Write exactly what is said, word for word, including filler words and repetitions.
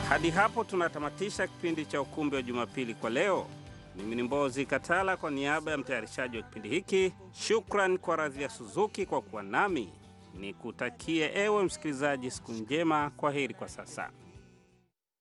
Hadi hapo tunatamatisha kipindi cha Ukumbi wa Jumapili kwa leo. Mimi ni Mbozi Katala kwa niaba ya mtayarishaji wa kipindi hiki. Shukran kwa Radhia Suzuki kwa kuwa nami. Nikutakie ewe msikilizaji siku njema. Kwaheri kwa sasa.